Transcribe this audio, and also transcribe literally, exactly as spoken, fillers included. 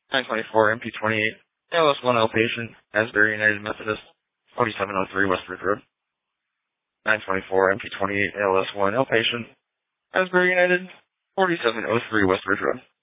nine twenty-four M P twenty-eight, A L S one outpatient, Asbury United Methodist, forty-seven oh three Westbridge Road. nine twenty-four M P twenty-eight, A L S one outpatient, Asbury United, forty-seven oh three Westbridge Road.